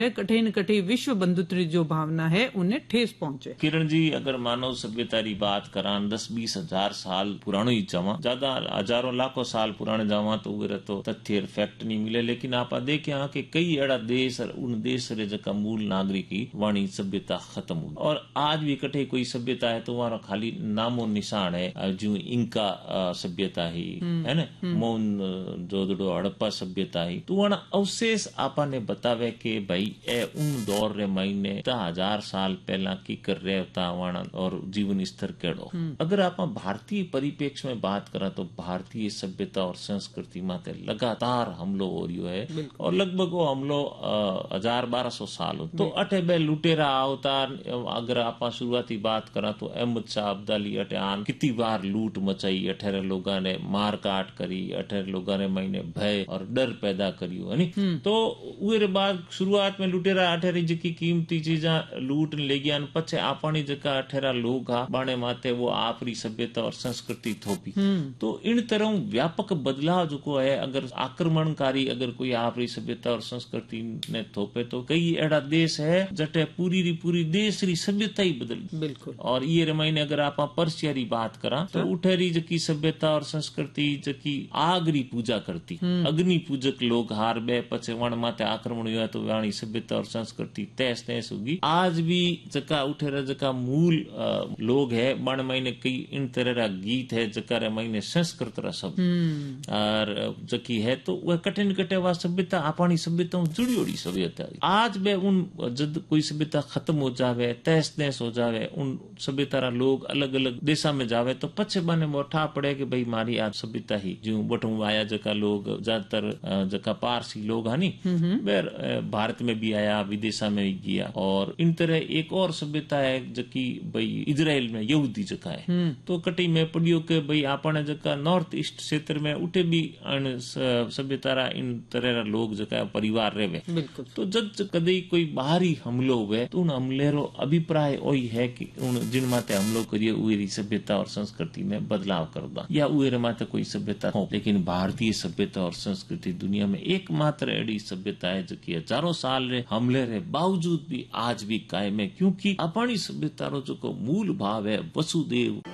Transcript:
कठे न कठे विश्व बंधुत्व जो भावना है उन्हें ठेस पहुंचे। किरण जी, अगर मानव सभ्यता की बात करा 10-20 हजार साल पुरानो ही जावा, ज्यादा हजारों लाखों साल पुराने जावा तो वे तो तथ्य फैक्ट नहीं मिले। लेकिन आप देखे कि कई एड़ा देश उन देश रे जका मूल नागरिक की वाणी सभ्यता खत्म हुई और आज भी कठे कोई सभ्यता है तो वहां खाली नामो निशान है। जो इंका सभ्यता ही है ना, मोन जोदड़ो हड़प्पा सभ्यता ही, तो वहां अवशेष आपा ने बतावे कि भाई ए उन दौर रे महीने 10,000 साल पहला की कर रहे होता वहां और जीवन स्तर केड़ो। अगर आप भारतीय परिप्रेक्ष्य में बात करा तो भारतीय सभ्यता और संस्कृति माते लगातार हमलो हो रही है और लगभग वो हमलो 1000-1200 साल हो। तो अठे बे लुटेरा अवतार, अगर आप शुरुआती बात करा तो अहमद शाह अब्दाली अठे आन कितनी बार लूट मचाई, 18 लोगों ने मार काट करी, 18 लोगों ने महीने भय और डर पैदा करियो है नी। तो उरे बाद शुरुआत में लुटेरा 18 जी कीमती चीजा लूट ले गया, पछे आपणी जका 18 लोग हा बाणे माते वो आपरी सभ्यता और संस्कृति थोपी। तो इन तरह व्यापक बदलाव जो है, अगर आक्रमणकारी अगर कोई आपरी सभ्यता और संस्कृति ने थोपे तो कई एड़ा देश है जटे पूरी देश री सभ्यता ही बदल। बिल्कुल। और ये रमाइने अगर आप पर्शिया री बात करा तो उठेरी जकी सभ्यता और संस्कृति जकी आग री पूजा करती, अग्नि पूजक लोग हार बे पछे वण माते आक्रमण हुआ तो वाणी सभ्यता और संस्कृति तैस तैस होगी। आज भी जका उठेरा जका मूल लोग है बण महीने कई इन तरह गीत है जका रे महीने संस्कृत रा शब्द और जकी है तो वह कठिन कटे वा सभ्यता आपणी सभ्यता जुड़ी हुई सभ्यता। आज बे उन जब कोई सभ्यता खत्म हो जावे, तहस नहस हो जावे, उन सभ्यता रा लोग अलग अलग देशा में जावे तो पछे बने मोठा पड़े कि भाई मारी आज सभ्यता ही जो बटू आया जका लोग ज्यादातर जका पारसी लोग है नी भारत में भी आया, विदेशा में भी गया। और इन तरह एक और सभ्यता है जकी भाई इजराइल में यहूदी जका है। तो कटी में पढ़ियो के भाई आपने जका नॉर्थ ईस्ट क्षेत्र में उठे भी सभ्यता रा इन तरह रा लोग जका परिवार रहे। तो जब कदे कोई बाहरी हमलो हुए तो उन हमले रो अभिप्राय वही है कि उन जिन माते हमलो करिए उरी सभ्यता और संस्कृति में बदलाव करदा या उरे माते कोई सभ्यता हो। लेकिन भारतीय सभ्यता और संस्कृति दुनिया में एकमात्र एड़ी सभ्यता है जो कि हजारों साल रे हमले रे बावजूद भी आज भी कायम है, क्योंकि अपनी सभ्यता रो जो मूल भाव है वसुदेव